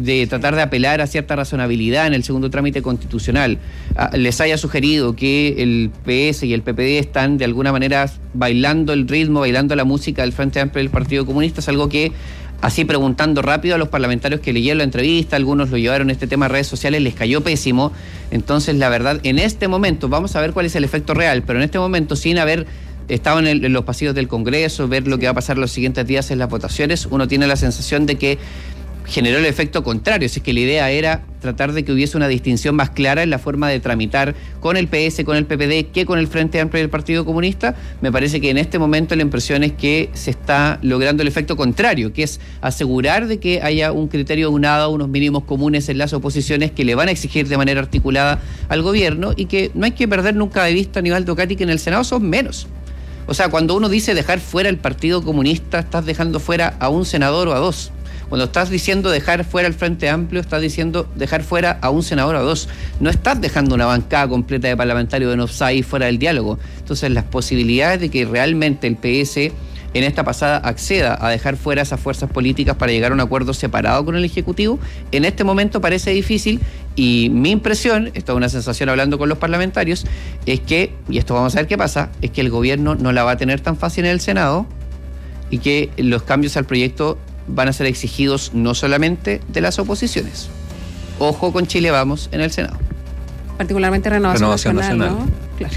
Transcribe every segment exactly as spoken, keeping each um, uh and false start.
de tratar de apelar a cierta razonabilidad en el segundo trámite constitucional, a, les haya sugerido que el P S y el P P D están de alguna manera bailando el ritmo, bailando la música del Frente Amplio y del Partido Comunista, es algo que, así preguntando rápido a los parlamentarios que leyeron la entrevista, algunos lo llevaron este tema a redes sociales, les cayó pésimo. Entonces, la verdad, en este momento, vamos a ver cuál es el efecto real, pero en este momento, sin haber estado en, el, en los pasillos del Congreso, ver lo que va a pasar los siguientes días en las votaciones, uno tiene la sensación de que generó el efecto contrario. Si es que la idea era tratar de que hubiese una distinción más clara en la forma de tramitar con el P S, con el P P D, que con el Frente Amplio y el Partido Comunista, me parece que en este momento la impresión es que se está logrando el efecto contrario, que es asegurar de que haya un criterio unado, unos mínimos comunes en las oposiciones que le van a exigir de manera articulada al gobierno, y que no hay que perder nunca de vista, Aníbaldo Cati, que en el Senado son menos. O sea, cuando uno dice dejar fuera el Partido Comunista, estás dejando fuera a un senador o a dos. Cuando estás diciendo dejar fuera el Frente Amplio, estás diciendo dejar fuera a un senador o a dos. No estás dejando una bancada completa de parlamentarios en offside fuera del diálogo. Entonces, las posibilidades de que realmente el P S en esta pasada acceda a dejar fuera esas fuerzas políticas para llegar a un acuerdo separado con el Ejecutivo, en este momento parece difícil, y mi impresión, esto es una sensación hablando con los parlamentarios, es que, y esto vamos a ver qué pasa, es que el gobierno no la va a tener tan fácil en el Senado y que los cambios al proyecto van a ser exigidos no solamente de las oposiciones. Ojo con Chile Vamos en el Senado. Particularmente Renovación, Renovación Nacional, Nacional, ¿no? Claro.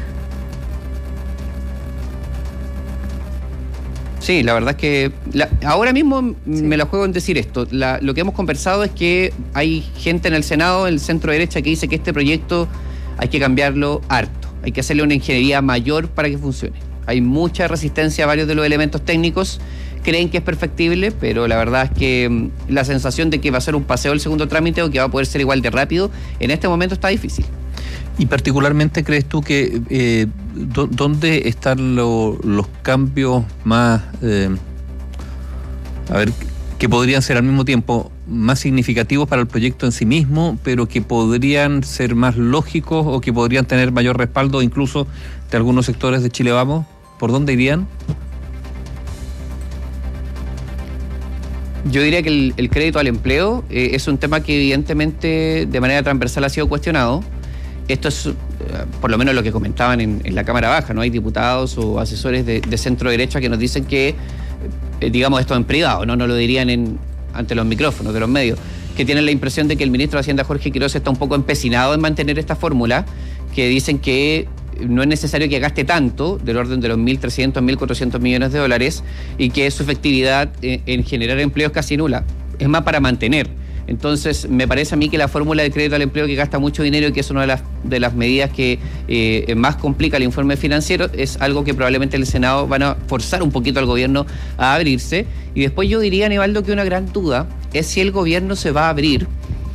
Sí, la verdad es que la, ahora mismo sí. me la juego en decir esto. La, lo que hemos conversado es que hay gente en el Senado, en el centro derecha, que dice que este proyecto hay que cambiarlo harto. Hay que hacerle una ingeniería mayor para que funcione. Hay mucha resistencia a varios de los elementos técnicos. Creen que es perfectible, pero la verdad es que la sensación de que va a ser un paseo el segundo trámite o que va a poder ser igual de rápido, en este momento está difícil. Y particularmente, ¿crees tú que eh, do, dónde están lo, los cambios más, eh, a ver, que podrían ser al mismo tiempo más significativos para el proyecto en sí mismo, pero que podrían ser más lógicos o que podrían tener mayor respaldo incluso de algunos sectores de Chile Vamos? ¿Por dónde irían? Yo diría que el, el crédito al empleo eh, es un tema que evidentemente de manera transversal ha sido cuestionado. Esto es, eh, por lo menos lo que comentaban en, en la Cámara Baja, ¿no? Hay diputados o asesores de, de centro derecha que nos dicen que, eh, digamos esto en privado, ¿no? No lo dirían en, ante los micrófonos de los medios, que tienen la impresión de que el ministro de Hacienda, Jorge Quiroz, está un poco empecinado en mantener esta fórmula, que dicen que no es necesario que gaste tanto, del orden de los mil trescientos, mil cuatrocientos millones de dólares, y que su efectividad en, en generar empleo es casi nula. Es más para mantener. Entonces, me parece a mí que la fórmula de crédito al empleo, que gasta mucho dinero y que es una de las, de las medidas que eh, más complica el informe financiero, es algo que probablemente el Senado van a forzar un poquito al gobierno a abrirse. Y después yo diría, Aníbaldo, que una gran duda es si el gobierno se va a abrir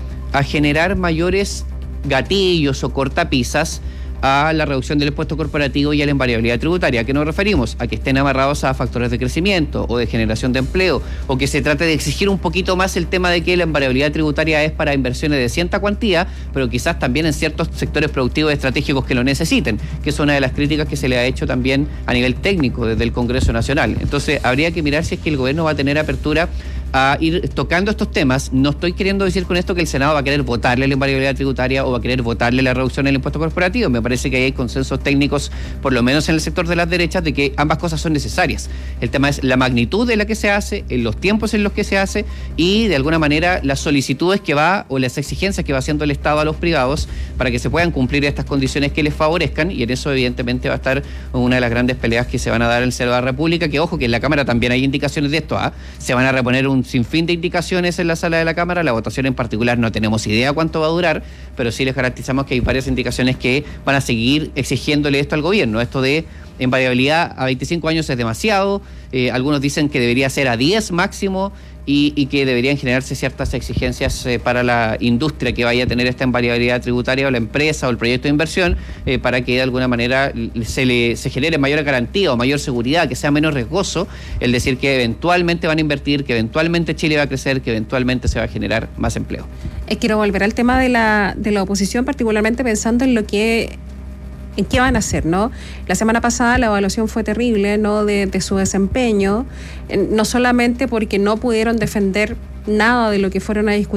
a generar mayores gatillos o cortapisas a la reducción del impuesto corporativo y a la invariabilidad tributaria. ¿A qué nos referimos? A que estén amarrados a factores de crecimiento o de generación de empleo, o que se trate de exigir un poquito más el tema de que la invariabilidad tributaria es para inversiones de cierta cuantía, pero quizás también en ciertos sectores productivos estratégicos que lo necesiten, que es una de las críticas que se le ha hecho también a nivel técnico desde el Congreso Nacional. Entonces, habría que mirar si es que el gobierno va a tener apertura a ir tocando estos temas. No estoy queriendo decir con esto que el Senado va a querer votarle la invariabilidad tributaria o va a querer votarle la reducción del impuesto corporativo. Me parece que hay consensos técnicos, por lo menos en el sector de las derechas, de que ambas cosas son necesarias. El tema es la magnitud de la que se hace, en los tiempos en los que se hace y, de alguna manera, las solicitudes que va o las exigencias que va haciendo el Estado a los privados para que se puedan cumplir estas condiciones que les favorezcan, y en eso evidentemente va a estar una de las grandes peleas que se van a dar en el Senado de la República, que ojo, que en la Cámara también hay indicaciones de esto, ¿ah? Se van a reponer un sinfín de indicaciones en la sala de la Cámara. La votación en particular no tenemos idea cuánto va a durar, pero sí les garantizamos que hay varias indicaciones que van a seguir exigiéndole esto al gobierno. Esto de invariabilidad a veinticinco años es demasiado, eh, algunos dicen que debería ser a diez máximo, y, y que deberían generarse ciertas exigencias eh, para la industria que vaya a tener esta invariabilidad tributaria, o la empresa o el proyecto de inversión, eh, para que de alguna manera se le se genere mayor garantía o mayor seguridad, que sea menos riesgoso el decir que eventualmente van a invertir, que eventualmente Chile va a crecer, que eventualmente se va a generar más empleo. Eh, quiero volver al tema de la, de la oposición, particularmente pensando en lo que en qué van a hacer, ¿no? La semana pasada la evaluación fue terrible, ¿no? De, de su desempeño, no solamente porque no pudieron defender nada de lo que fueron a discutir